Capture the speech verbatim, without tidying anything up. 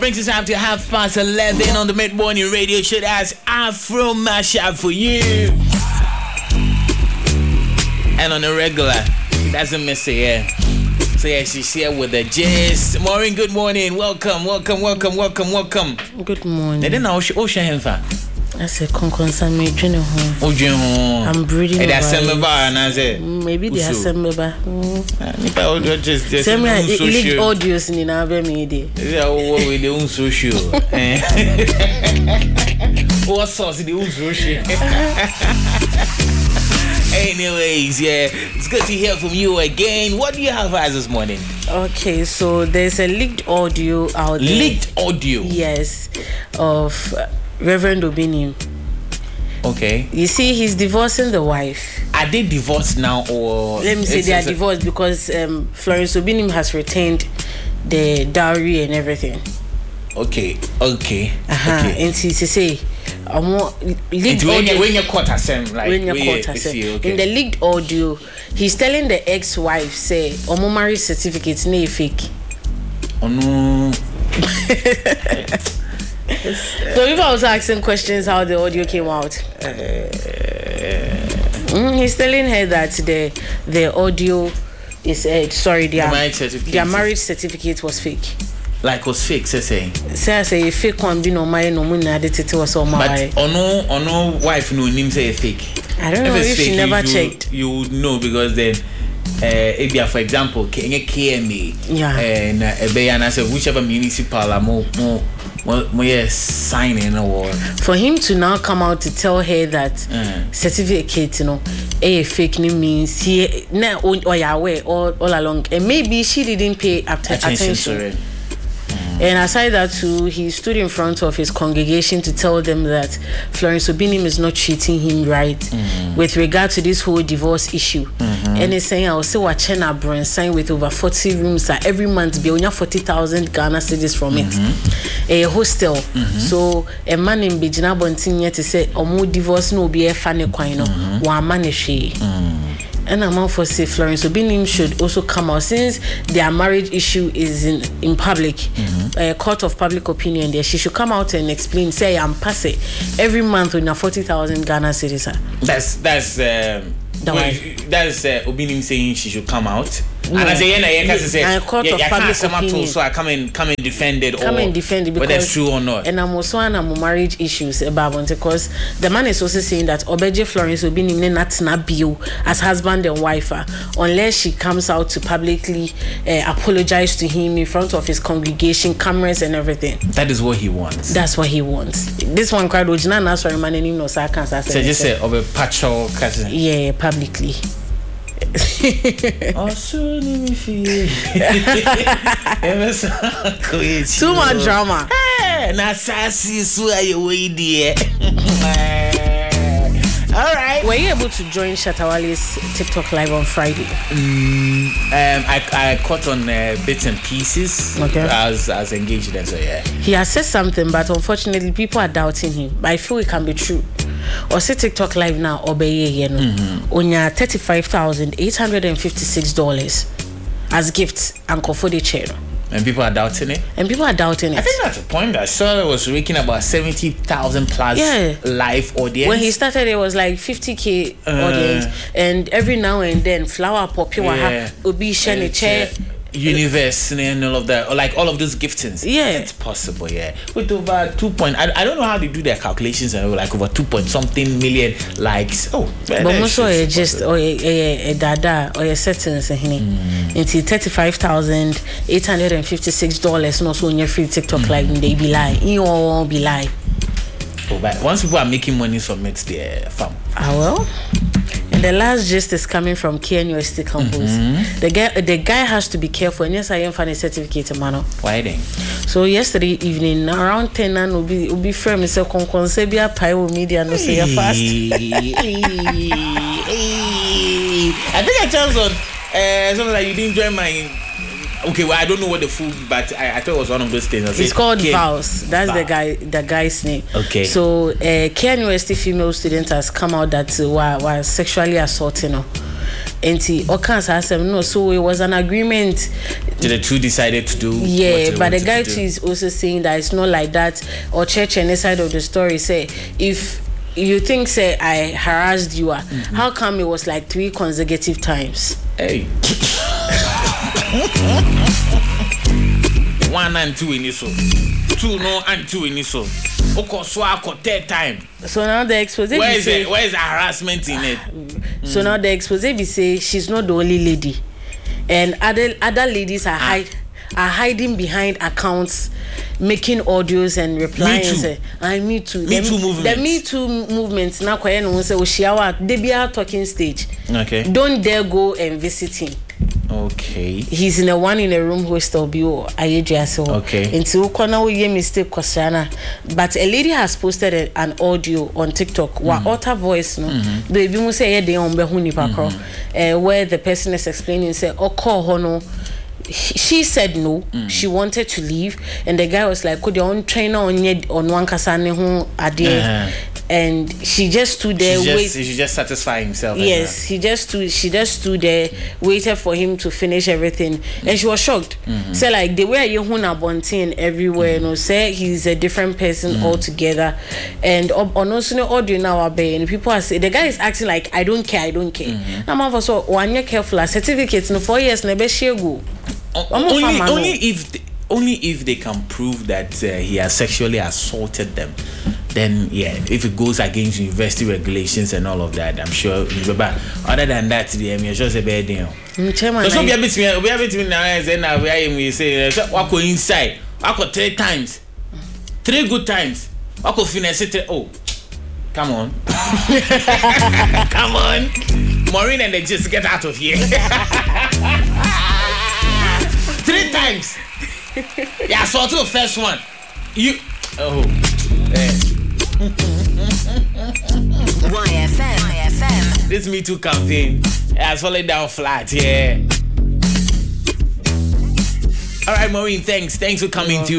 Brings us up to half past eleven on the mid-morning radio show. That's Afro Mashup for you. And on the regular, doesn't miss it, yeah. So yeah, she's here with the gist. Maureen, good morning. Welcome, welcome, welcome, welcome, welcome. Good morning. They didn't know Ocean Henfa. I said, "Concern me, Jenny home." Oh, Jenny home. I'm breathing. They assemble bar, and I said, maybe they assemble bar. Nipa just just. Tell me, leaked audios in our media. Yeah, oh, we the unsocial. What sauce the unsocial? Anyways, yeah, it's good to hear from you again. What do you have for us this morning? Okay, so there's a leaked audio out there. Leaked audio? Yes, of uh, Reverend Obinim. Okay. You see, he's divorcing the wife. Are they divorced now, or? Let me say they are divorced because um, Florence Obinim has retained the dowry and everything. Okay, okay. Uh-huh. Okay. And he say, um, leaked audio. When you caught us, like, when you caught us, okay. In the leaked audio, he's telling the ex-wife, say, "Omo marriage certificate na fake." Oh no. So if I was asking questions how the audio came out, uh, mm, he's telling her that the the audio is uh, sorry, their the marriage certificate, their marriage certificate was fake. Like was fake, say say. Say say fake one be no my no money added it was all my. But ono ono wife no name say fake. I don't know if, if fake, she never you, checked. You would know because then. Uh, if for example, K M A, yeah, and uh, and I said whichever municipal more more more yes signing or for him to now come out to tell her that uh-huh. certificate, you know, a fake name means he na or yeah way all all along, and maybe she didn't pay attention, attention to it. And aside that too, he stood in front of his congregation to tell them that Florence Obinim is not treating him right mm-hmm. with regard to this whole divorce issue. Mm-hmm. And he's saying, I will say what Chena Brand signed with over forty rooms that every month be only forty thousand Ghana cedis from mm-hmm. it. A hostel. Mm-hmm. So a man in Bijina Bontinya to say, Omo divorce no be a funny coin, one man is she. And I'm for say Florence Obinim should also come out since their marriage issue is in, in public, mm-hmm. a court of public opinion there. She should come out and explain, say I'm passing every month with a forty thousand Ghana cedis. That's that's um, well, that's uh, Obinim saying she should come out. Yeah. And I say, yeah, yeah, because say, court yeah, of public opinion. So I come and come and defend it, come or and defend it because whether it's true or not. And I'm also on marriage issues about because the man is also saying that Obeje Florence Obinim ne not bill as husband and wife unless she comes out to publicly uh, apologize to him in front of his congregation, cameras and everything. That is what he wants. That's what he wants. This one cried, "Ojina na sorry man, no sa can say." So just say of a patrol cousin. Yeah, publicly. Oh, so let me feel. Too much drama. Hey, na sassy so you way there. All right. Were you able to join Shatawale's TikTok live on Friday? Mm, um, I I caught on uh, bits and pieces. Okay. As as engaged and so yeah. He has said something, but unfortunately, people are doubting him. But I feel it can be true. Or say TikTok live now, obey you know, mm-hmm. on your thirty-five thousand eight hundred and fifty-six dollars as gifts and for the chair. And people are doubting it. And people are doubting it. I think that's the point. I saw it was raking about seventy thousand plus yeah. live audience. When he started, it was like fifty k uh, audience, and every now and then, flower pop, you have obi shiny chair. Universe and all of that, or like all of those giftings. Yeah, it's possible. Yeah, with over two point, I, I don't know how they do their calculations and like over two point something million likes. Oh, but also a just or a dada or a settings and into thirty five thousand eight hundred and fifty six dollars. No, so on your free TikTok like they be lie, you all be lie. Oh, but once people are making money from it, they're fam. Ah well. And the last gist is coming from K N U S T campus. Mm-hmm. The guy, the guy has to be careful. And yes, I am funny certificate, man. Why then? So yesterday evening, around ten, and will be will be firm. So con consebia pio media no say fast. I think I told on uh, something like you didn't join my. Okay, well, I don't know what the full, but I, I thought it was one of those things. It's called K- Vows. That's Vow. the guy, the guy's name. Okay. So, uh, K N U S T female student has come out that uh, were, were sexually assaulting her. And he Okan Sasem no, so it was an agreement. The two decided to do. Yeah, but the guy too is also saying that it's not like that. Or Church and the side of the story say if you think say I harassed you, mm-hmm. how come it was like three consecutive times? Hey. One and two in this so. Two no and two in this so. Okay, so I got third time. So now the expose. Where is it? Where is the harassment in it? So mm. now the expose be say she's not the only lady, and other other ladies are ah. hide are hiding behind accounts, making audios and replying. Me too. I me too. Me the, too movement. The Me Too movement now quite no say Oshiawa they be our talking stage. Okay. Don't dare go and visit him. Okay. He's in a one in a room hostel bio ayeja so. Okay. Until corner we mistake kwasiana. But a lady has posted a, an audio on TikTok mm-hmm. wa utter voice no. Mm-hmm. Baby mu say ye dey on be hu nipa kro. Eh where the person is explaining say okọ ho no. She said no. Mm. She wanted to leave, and the guy was like, "Could your own trainer on yet on one kasane hu ade?" And she just stood there. She just, wait. she just satisfy himself. Yes, he just stood. She just stood there, waited for him to finish everything, mm. and she was shocked. Mm-hmm. Say like the way you huna bontin everywhere. Mm-hmm. No, say he's a different person mm-hmm. altogether. And on also audio now abe, and people are saying the guy is acting like I don't care, I don't care. Mm-hmm. I'm also one year careful. Certificates no four years never share go. Only, only if they, only if they can prove that uh, he has sexually assaulted them, then yeah, if it goes against university regulations and all of that, I'm sure. But other than that, the I'm just a bad deal. So we have between we have between now and now we are we say what go inside. I go three times, three good times. I go finish it. Oh, come on, come on, Maureen and they just get out of here. Three times. Yeah, so to the first one. You oh eh. Y F M Y F M. This Me Too campaign has fallen down flat, yeah. Alright, Maureen, thanks. Thanks for coming to